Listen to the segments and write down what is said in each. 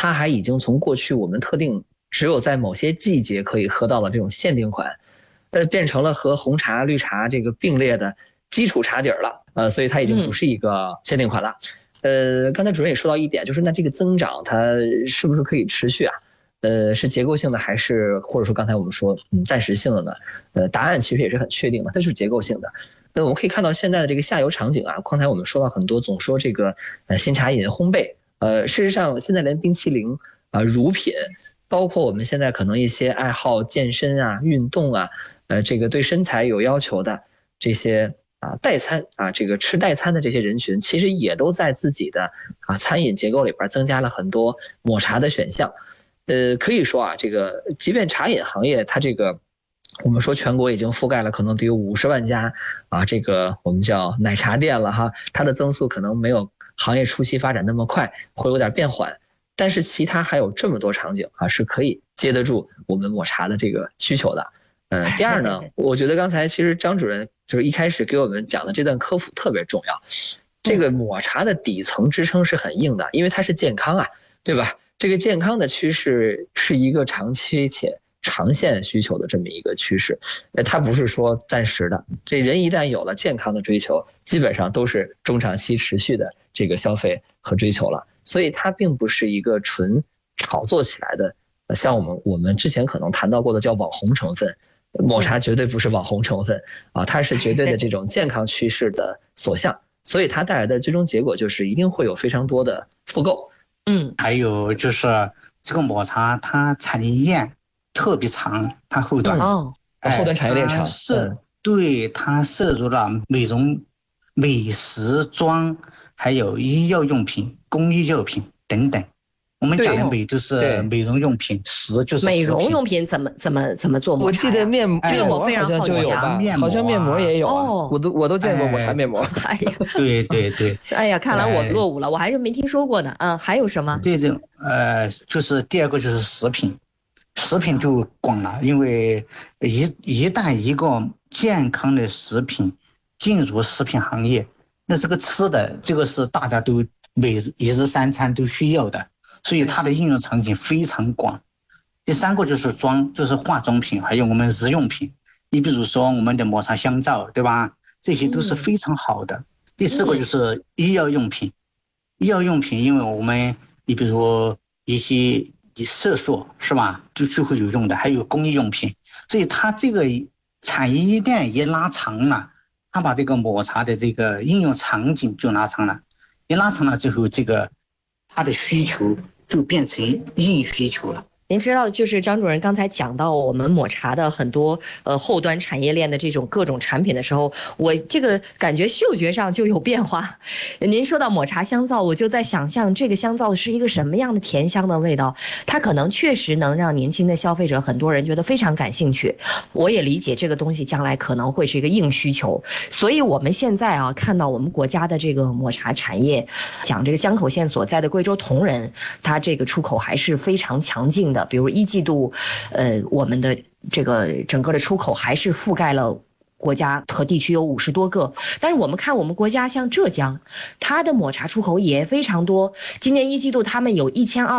它还已经从过去我们特定只有在某些季节可以喝到的这种限定款，变成了和红茶、绿茶这个并列的基础茶底了，所以它已经不是一个限定款了。刚才主任也说到一点，就是那这个增长它是不是可以持续啊？是结构性的还是或者说刚才我们说暂时性的呢？答案其实也是很确定的，它是结构性的。那我们可以看到现在的这个下游场景啊，刚才我们说到很多，总说这个新茶饮烘焙，事实上现在连冰淇淋乳品，包括我们现在可能一些爱好健身啊、运动啊，这个对身材有要求的这些代餐这个吃代餐的这些人群，其实也都在自己的餐饮结构里边增加了很多抹茶的选项。可以说这个即便茶饮行业它这个我们说全国已经覆盖了可能得有50万家这个我们叫奶茶店了哈，它的增速可能没有行业初期发展那么快，会有点变缓，但是其他还有这么多场景是可以接得住我们抹茶的这个需求的。第二呢，我觉得刚才其实张主任就是一开始给我们讲的这段科普特别重要。这个抹茶的底层支撑是很硬的，因为它是健康对吧？这个健康的趋势是一个长期且长线需求的这么一个趋势，它不是说暂时的。这人一旦有了健康的追求，基本上都是中长期持续的这个消费和追求了，所以它并不是一个纯炒作起来的，像我们之前可能谈到过的叫网红成分，抹茶绝对不是网红成分它是绝对的这种健康趋势的所向，所以它带来的最终结果就是一定会有非常多的复购。 还有就是这个抹茶它产业链特别长，它后端后端产业链长， 对，它涉入了美容、美食、妆，还有医药用品、工艺药品等等。我们讲的美就是美容用品，食就是美容用品怎么做抹茶？ 我记得面膜这个我非常好奇好像面膜也有我都见过抹茶面膜。 哎呀， 对， 哎呀，看来我落伍了，我还是没听说过呢。还有什么？ 这种就是第二个就是食品。食品就广了，因为一旦一个健康的食品进入食品行业，那是个吃的，这个是大家都每一日三餐都需要的，所以它的应用场景非常广。第三个就是妆，就是化妆品，还有我们日用品。你比如说我们的抹茶香皂，对吧？这些都是非常好的。第四个就是医药用品，医药用品，因为你比如一些色素是吧，就会有用的，还有工艺用品，所以它这个产业链也拉长了，它把这个抹茶的这个应用场景就拉长了，一拉长了之后，这个它的需求就变成硬需求了。 您知道，就是张主任刚才讲到我们抹茶的很多后端产业链的这种各种产品的时候，我这个感觉嗅觉上就有变化。您说到抹茶香皂，我就在想象这个香皂是一个什么样的甜香的味道，它可能确实能让年轻的消费者很多人觉得非常感兴趣。我也理解这个东西将来可能会是一个硬需求，所以我们现在看到我们国家的这个抹茶产业，讲这个江口县所在的贵州铜仁，它这个出口还是非常强劲的。比如1季度，我们的这个整个的出口还是覆盖了国家和地区有50多个，但是我们看我们国家像浙江，它的抹茶出口也非常多。今年1季度他们有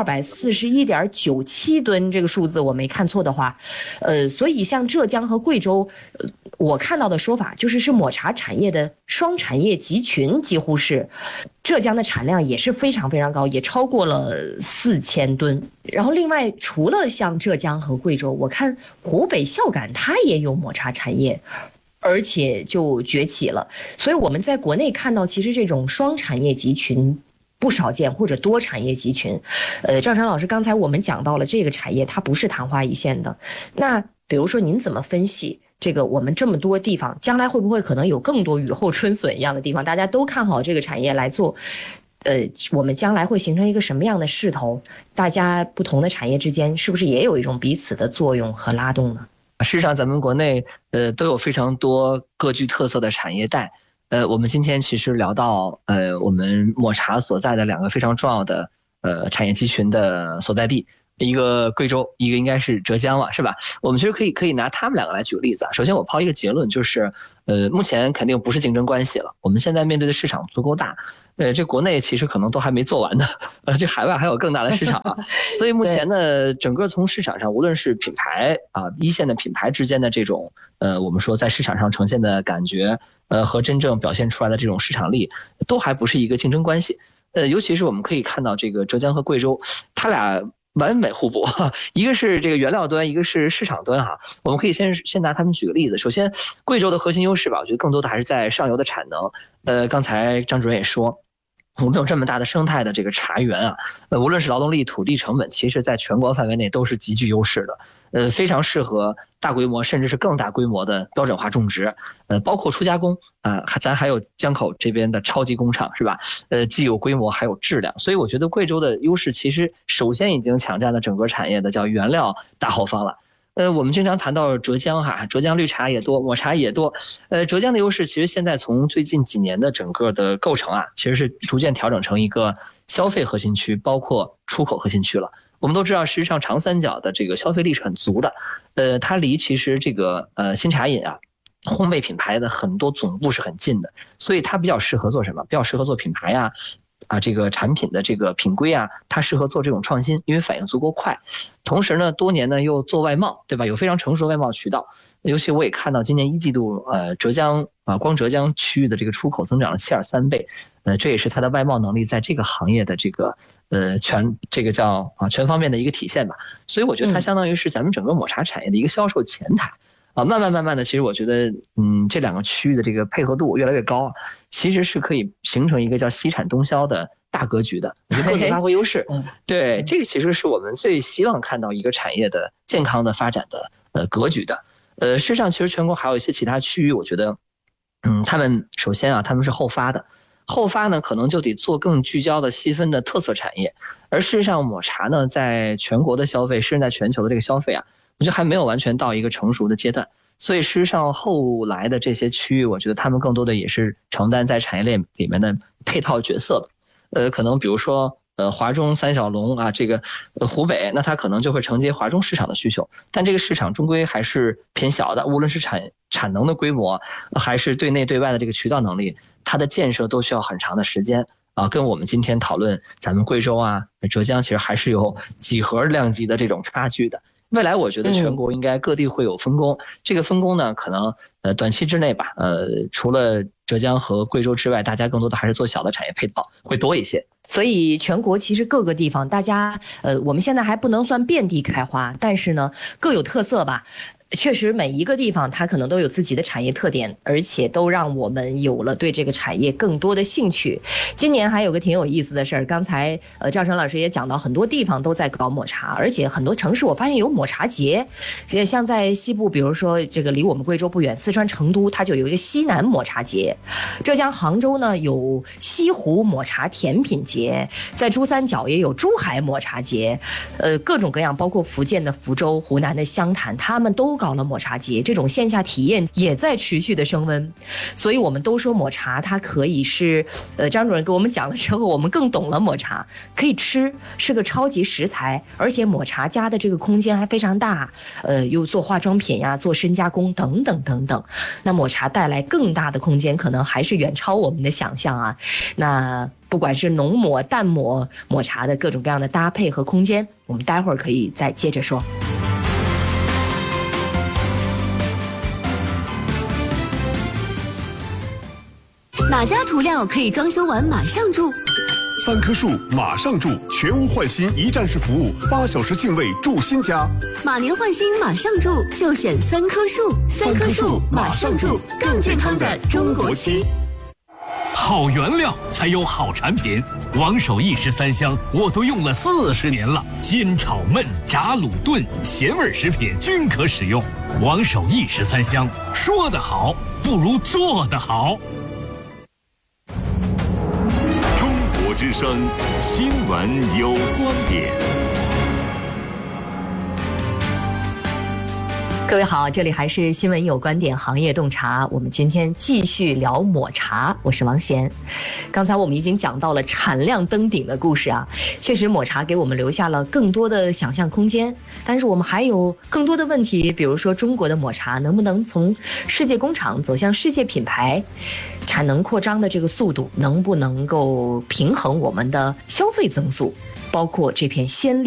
1241.97吨，这个数字我没看错的话，所以像浙江和贵州，我看到的说法就是抹茶产业的双产业集群，几乎是浙江的产量也是非常非常高，也超过了4000吨。然后另外除了像浙江和贵州，我看湖北孝感它也有抹茶产业，而且就崛起了。所以我们在国内看到，其实这种双产业集群不少见，或者多产业集群。赵常老师，刚才我们讲到了这个产业它不是昙花一现的，那比如说您怎么分析这个我们这么多地方将来会不会可能有更多雨后春笋一样的地方，大家都看好这个产业来做，我们将来会形成一个什么样的势头？大家不同的产业之间是不是也有一种彼此的作用和拉动呢？ 事实上咱们国内都有非常多各具特色的产业带。我们今天其实聊到我们抹茶所在的2个非常重要的产业集群的所在地一个贵州，一个应该是浙江了，是吧？我们其实可以拿他们两个来举个例子啊。首先我抛一个结论，就是目前肯定不是竞争关系了。我们现在面对的市场足够大，这国内其实可能都还没做完呢，这海外还有更大的市场啊。所以目前呢，整个从市场上，无论是品牌啊，一线的品牌之间的这种我们说在市场上呈现的感觉，和真正表现出来的这种市场力，都还不是一个竞争关系。尤其是我们可以看到这个浙江和贵州，它俩完美互补，一个是这个原料端，一个是市场端哈。我们可以先拿他们举个例子。首先，贵州的核心优势吧，我觉得更多的还是在上游的产能。刚才张主任也说，我们有这么大的生态的这个茶园啊，无论是劳动力、土地成本，其实在全国范围内都是极具优势的，非常适合大规模甚至是更大规模的标准化种植，包括初加工啊，咱还有江口这边的超级工厂是吧？既有规模还有质量，所以我觉得贵州的优势其实首先已经抢占了整个产业的叫原料大后方了。我们经常谈到浙江哈，浙江绿茶也多，抹茶也多。浙江的优势其实现在从最近几年的整个的构成啊，其实是逐渐调整成一个消费核心区，包括出口核心区了。我们都知道，事实上长三角的这个消费力是很足的，它离其实这个新茶饮啊，烘焙品牌的很多总部是很近的，所以它比较适合做什么？比较适合做品牌啊，这个产品的这个品规啊，它适合做这种创新，因为反应足够快。同时呢，多年呢又做外贸，对吧？有非常成熟的外贸渠道。尤其我也看到今年1季度，浙江啊，光浙江区域的这个出口增长了7.3倍，这也是它的外贸能力在这个行业的这个全方面的一个体现吧。所以我觉得它相当于是咱们整个抹茶产业的一个销售前台。啊，慢慢的，其实我觉得，这两个区域的这个配合度越来越高，其实是可以形成一个叫西产东销的大格局的，各自发挥优势。对，这个其实是我们最希望看到一个产业的健康的发展的格局的。事实上，其实全国还有一些其他区域，我觉得，他们首先啊，他们是后发的。后发呢，可能就得做更聚焦的细分的特色产业，而事实上，抹茶呢，在全国的消费，甚至在全球的这个消费啊。我觉得还没有完全到一个成熟的阶段，所以事实上后来的这些区域，我觉得他们更多的也是承担在产业链里面的配套角色。可能比如说华中、三小龙啊，这个湖北，那它可能就会承接华中市场的需求，但这个市场终归还是偏小的，无论是产能的规模，还是对内对外的这个渠道能力，它的建设都需要很长的时间。啊，跟我们今天讨论咱们贵州啊、浙江，其实还是有几何量级的这种差距的。未来我觉得全国应该各地会有分工，这个分工呢，可能短期之内吧，除了浙江和贵州之外，大家更多的还是做小的产业配套会多一些。 所以全国其实各个地方，大家我们现在还不能算遍地开花，但是呢各有特色吧。确实每一个地方它可能都有自己的产业特点，而且都让我们有了对这个产业更多的兴趣。今年还有个挺有意思的事儿，刚才赵成老师也讲到，很多地方都在搞抹茶，而且很多城市我发现有抹茶节，像在西部，比如说这个离我们贵州不远，四川成都它就有一个西南抹茶节，浙江杭州呢有西湖抹茶甜品节，在珠三角也有珠海抹茶节，各种各样，包括福建的福州、湖南的湘潭，他们都搞了抹茶节，这种线下体验也在持续的升温。所以我们都说抹茶它可以是张主任给我们讲了之后，我们更懂了抹茶可以吃，是个超级食材，而且抹茶加的这个空间还非常大，又做化妆品呀，做深加工等等等等。那抹茶带来更大的空间，可能还是远超我们的想象啊。那不管是浓抹、淡抹抹茶的各种各样的搭配和空间，我们待会儿可以再接着说。 哪家涂料可以装修完马上住 ？3棵树马上住，全屋换新一站式服务，8小时净位住新家。 马年换新马上住，就选3棵树。3棵树马上住，更健康的中国区。 好原料才有好产品，王守义13香我都用了40年了，煎炒焖炸卤炖咸味食品均可使用。王守义13香，说得好不如做得好。 之声新闻有观点。 各位好，这里还是新闻有观点，行业洞察。我们今天继续聊抹茶，我是王贤。刚才我们已经讲到了产量登顶的故事啊，确实抹茶给我们留下了更多的想象空间。但是我们还有更多的问题，比如说中国的抹茶能不能从世界工厂走向世界品牌，产能扩张的这个速度能不能够平衡我们的消费增速，包括这片鲜绿